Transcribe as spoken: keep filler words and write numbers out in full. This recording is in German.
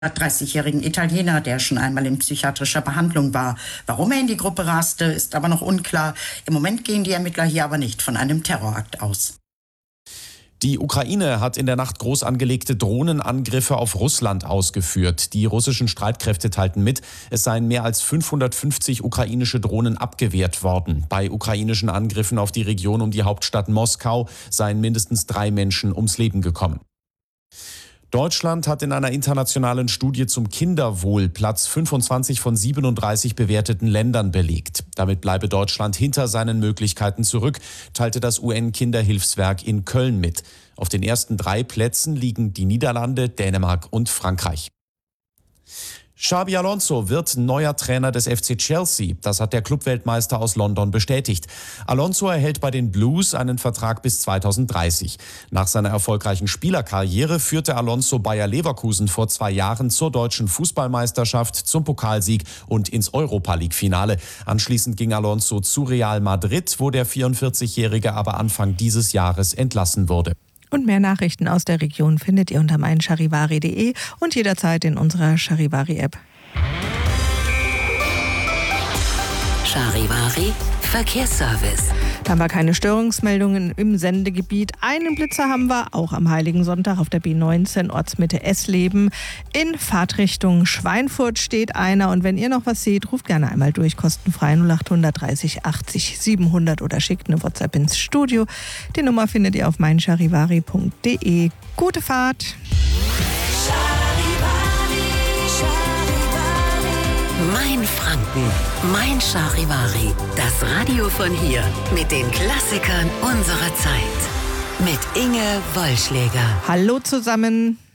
dreißigjährigen Italiener, der schon einmal in psychiatrischer Behandlung war. Warum er in die Gruppe raste, ist aber noch unklar. Im Moment gehen die Ermittler hier aber nicht von einem Terrorakt aus. Die Ukraine hat in der Nacht groß angelegte Drohnenangriffe auf Russland ausgeführt. Die russischen Streitkräfte teilten mit, es seien mehr als fünfhundertfünfzig ukrainische Drohnen abgewehrt worden. Bei ukrainischen Angriffen auf die Region um die Hauptstadt Moskau seien mindestens drei Menschen ums Leben gekommen. Deutschland hat in einer internationalen Studie zum Kinderwohl Platz fünfundzwanzig von siebenunddreißig bewerteten Ländern belegt. Damit bleibe Deutschland hinter seinen Möglichkeiten zurück, teilte das U N-Kinderhilfswerk in Köln mit. Auf den ersten drei Plätzen liegen die Niederlande, Dänemark und Frankreich. Xabi Alonso wird neuer Trainer des F C Chelsea. Das hat der Clubweltmeister aus London bestätigt. Alonso erhält bei den Blues einen Vertrag bis zweitausenddreißig. Nach seiner erfolgreichen Spielerkarriere führte Alonso Bayer Leverkusen vor zwei Jahren zur deutschen Fußballmeisterschaft, zum Pokalsieg und ins Europa-League-Finale. Anschließend ging Alonso zu Real Madrid, wo der vierundvierzigjährige aber Anfang dieses Jahres entlassen wurde. Und mehr Nachrichten aus der Region findet ihr unter mein charivari punkt de und jederzeit in unserer Charivari-App. Charivari Verkehrsservice. Da haben wir keine Störungsmeldungen im Sendegebiet. Einen Blitzer haben wir auch am Heiligen Sonntag auf der B neunzehn Ortsmitte Essleben. In Fahrtrichtung Schweinfurt steht einer. Und wenn ihr noch was seht, ruft gerne einmal durch, kostenfrei null acht dreißig achtzig siebenhundert oder schickt eine WhatsApp ins Studio. Die Nummer findet ihr auf mein charivari punkt de. Gute Fahrt! Mein Franken, mein Charivari, das Radio von hier mit den Klassikern unserer Zeit. Mit Inge Wollschläger. Hallo zusammen.